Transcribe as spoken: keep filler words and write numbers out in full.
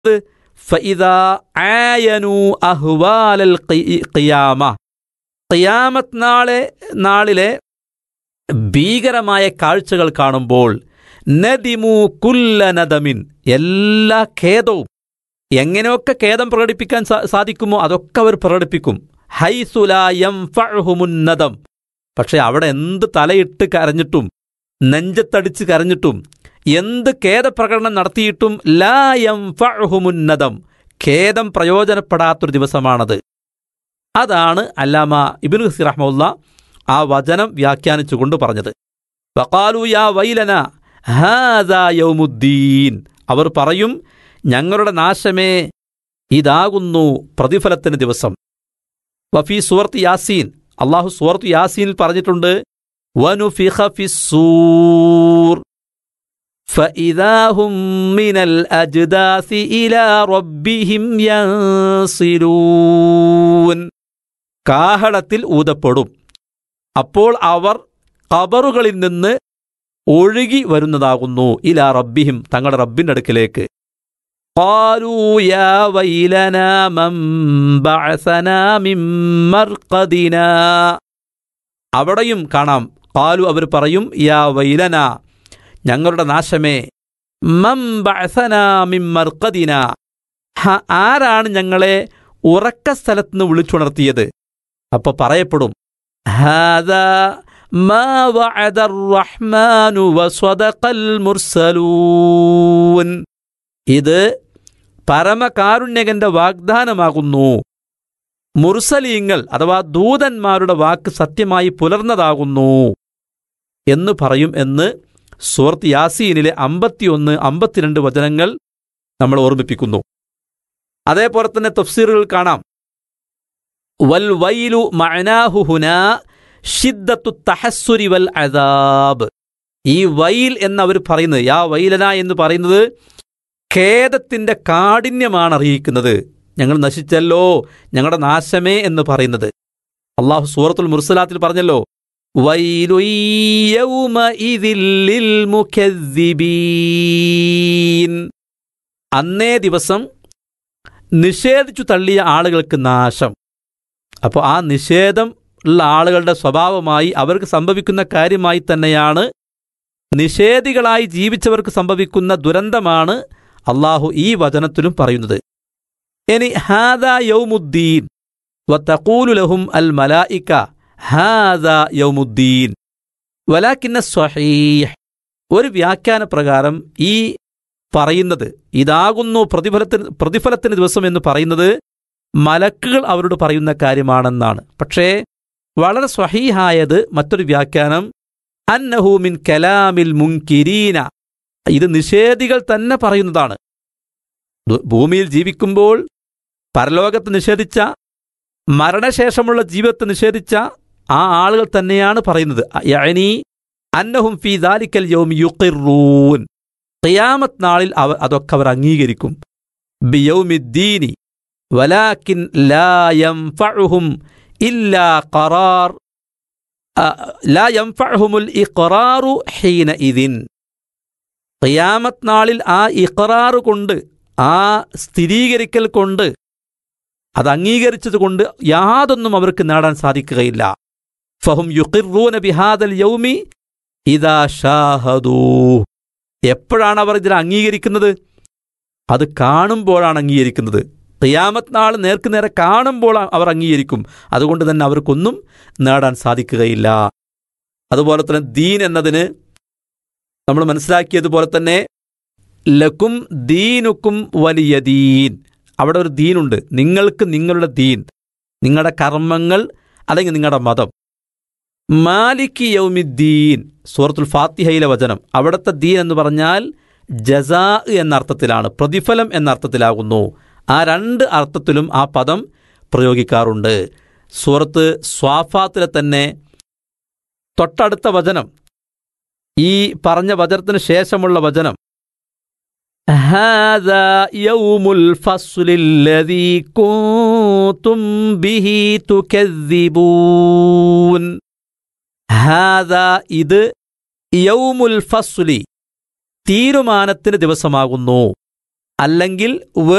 ഫഇദാ ആയനു അഹ്വാലൽ ഖിയാമ, ഖിയാമത്ത് നാളെ നാളിലെ ഭീകരമായ കാഴ്ചകൾ കാണുമ്പോൾ നദിമു കുല്ല നദമിൻ, എല്ലാ ഖേദവും എങ്ങനെയൊക്കെ ഖേദം പ്രകടിപ്പിക്കാൻ സാധിക്കുമോ അതൊക്കെ അവർ പ്രകടിപ്പിക്കും. ഹൈസു ലാ യൻഫഉഹുമുൻ നദം, പക്ഷെ അവിടെ എന്ത് തലയിട്ട് കരഞ്ഞിട്ടും നെഞ്ചത്തടിച്ച് കരഞ്ഞിട്ടും എന്ത് ഖേദപ്രകടനം നടത്തിയിട്ടും ലാ യൻഫഉഹുമുൻ നദം, ഖേദം പ്രയോജനപ്പെടാത്തൊരു ദിവസമാണത്. അതാണ് അല്ലാമ ഇബ്നു കസീർ റഹ്മത്തുള്ളാഹി ആ വചനം വ്യാഖ്യാനിച്ചുകൊണ്ട് പറഞ്ഞത്. വഖാലു യാ വൈലന ഹാദാ യൗമുദ്ദീൻ, അവർ പറയും ഞങ്ങളുടെ നാശമേ ഇതാകുന്നു പ്രതിഫലത്തിന് ദിവസം. വഫീ സൂറത്ത് യാസീൻ, അള്ളാഹു സൂറത്ത് യാസീനിൽ പറഞ്ഞിട്ടുണ്ട് വനുഫിഖ ഫിസ്സൂർ ഫഇദാ ഹും മിനൽ അജ്ദാസി ഇലാ റബ്ബിഹിം യൻസിലൂൻ, കാഹളത്തിൽ ഊതപ്പെടും, അപ്പോൾ അവർ ഖബറുകളിൽ നിന്ന് ഒഴുകി വരുന്നതാകുന്നു. ഇലാ റബ്ബിഹിം, തങ്ങളുടെ റബ്ബിന്റെ അടുക്കിലേക്ക്. ഖാലൂ യാ വൈലനാ മൻ ബഅസനാ മിൻ മർഖദിനാ, അവിടെയും കാണാം ഖാലു അവർ പറയും യാ വൈലനാ, ഞങ്ങളുടെ നാശമേ, മൻ ബഅസനാ മിൻ മർഖദിനാ, ആരാണ് ഞങ്ങളെ ഉറക്ക സ്ഥലത്ത് നിന്ന് വിളിച്ചുണർത്തിയത്? അപ്പോൾ പറയപ്പെടും ഹാദാ മാ വഅദർ റഹ്മാനു വസദഖൽ മുർസലൂൻ, ഇത് പരമകാരുണ്യകന്റെ വാഗ്ദാനമാകുന്നു, മുർസലീങ്ങൾ അഥവാ ദൂതന്മാരുടെ വാക്ക് സത്യമായി പുലർന്നതാകുന്നു എന്ന് പറയും എന്ന് സൂറത്ത് യാസീനിലെ അമ്പത്തിയൊന്ന് അമ്പത്തിരണ്ട് വചനങ്ങൾ നമ്മൾ ഓർമ്മിപ്പിക്കുന്നു. അതേപോലെ തന്നെ തഫ്സീറുകൾ കാണാം വൽ വൈലു മഅനാഹു ഹുനാ ഷിദ്ദത്തു തഹസ്സുരി വൽ അദാബ്, ഈ വൈൽ എന്നവർ പറയുന്നത്, യാ വൈലന എന്ന് പറയുന്നത് ഖേദത്തിന്റെ കാഠിന്യമാണ് അറിയിക്കുന്നത്. ഞങ്ങൾ നശിച്ചല്ലോ, ഞങ്ങളുടെ നാശമേ എന്ന് പറയുന്നത്. അള്ളാഹു സൂറത്തുൽ മുർസലാത്തിൽ പറഞ്ഞല്ലോ വൈലു യൗമഇദിൽ ലിൽ മുകദ്ദിബീൻ, അന്നേ ദിവസം നിഷേധിച്ചു തള്ളിയ ആളുകൾക്ക് നാശം. അപ്പോൾ ആ നിഷേധം ഉള്ള ആളുകളുടെ സ്വഭാവമായി അവർക്ക് സംഭവിക്കുന്ന കാര്യമായി തന്നെയാണ് നിഷേധികളായി ജീവിച്ചവർക്ക് സംഭവിക്കുന്ന ദുരന്തമാണ് അള്ളാഹു ഈ വചനത്തിലും പറയുന്നത്. ഇനി ഹാദാ യൗമുദ്ദീൻ വതഖൂലു ലഹും അൽ മലായിക ഹാദാ യൗമുദ്ദീൻ വലാകിന്ന സ്വഹീഹ്, ഒരു വ്യാഖ്യാന പ്രകാരം ഈ പറയുന്നത് ഇതാകുന്നു പ്രതിഫലത്തിന് പ്രതിഫലത്തിന് ദിവസം എന്ന് പറയുന്നത് മലക്കുകൾ അവരോട് പറയുന്ന കാര്യമാണെന്നാണ്. പക്ഷേ വളരെ സ്വഹീഹായത് മറ്റൊരു വ്യാഖ്യാനം അന്നഹു മിൻ കലാമിൽ മുൻകിരീന, ഇത് നിഷേധികൾ തന്നെ പറയുന്നതാണ്. ഭൂമിയിൽ ജീവിക്കുമ്പോൾ പരലോകത്ത് നിഷേധിച്ച, മരണശേഷമുള്ള ജീവിതത്തെ നിഷേധിച്ച ആ ആളുകൾ തന്നെയാണ് പറയുന്നത്. യഅനി അന്നഹും ഫീ ദാലിക്കൽ യൗമി യുഖിറൂൻ, ഖിയാമത്ത് നാളിൽ അവർ അതൊക്കെ അവർ അംഗീകരിക്കും. ബിയൗമിദ്ദീനി വലാകിൻ ലാ യൻഫഉഹും ഇല്ലാ ഖറാർ ലാ യൻഫഉഹുൽ ഇഖ്റാറു ഹീനഇദിൻ, ഖിയാമത്ത് നാളിൽ ആ ഇഖ്റാർ കൊണ്ട്, ആ സ്ഥിരീകരിക്കൽ കൊണ്ട്, അത് അംഗീകരിച്ചത് കൊണ്ട് യാതൊന്നും അവർക്ക് നേടാൻ സാധിക്കുകയില്ല. ഫഹും യുഖിറൂന ബിഹാദൽ യൗമി ഇദാ ഷാഹദൂ, എപ്പോഴാണ് അവർ ഇതിനെ അംഗീകരിക്കുന്നത്? അത് കാണുമ്പോഴാണ് അംഗീകരിക്കുന്നത്. ഖിയാമത്ത് നാൾ നേർക്ക് നേരെ കാണുമ്പോൾ അവർ അംഗീകരിക്കും. അതുകൊണ്ട് തന്നെ അവർക്കൊന്നും നേടാൻ സാധിക്കുകയില്ല. അതുപോലെ തന്നെ ദീൻ എന്നതിന് നമ്മൾ മനസ്സിലാക്കിയതുപോലെ തന്നെ ലക്കും ദീനുക്കും വലിയ ദീൻ, അവിടെ ഒരു ദീനുണ്ട്, നിങ്ങൾക്ക് നിങ്ങളുടെ ദീൻ, നിങ്ങളുടെ കർമ്മങ്ങൾ അല്ലെങ്കിൽ നിങ്ങളുടെ മതം. മാലിക് യൗമിദ്ദീൻ സൂറത്തുൽ ഫാത്തിഹയിലെ വചനം, അവിടുത്തെ ദീൻ എന്ന് പറഞ്ഞാൽ ജസാ എന്നർത്ഥത്തിലാണ്, പ്രതിഫലം എന്നർത്ഥത്തിലാകുന്നു. ആ രണ്ട് അർത്ഥത്തിലും ആ പദം പ്രയോഗിക്കാറുണ്ട്. സൂറത്ത് സ്വാഫാത്തിലെ തന്നെ തൊട്ടടുത്ത വചനം, ഈ പറഞ്ഞ വചനത്തിന് ശേഷമുള്ള വചനം ഹാദാ യൗമുൽ ഫസ്ലില്ലദീ കുൻതും ബിഹി തുകദ്ദിബൂൻ, ഹാദാ ഇത്, യൗമുൽ ഫസ്ലി തീരുമാനത്തിന് ദിവസമാകുന്നു. അല്ലെങ്കിൽ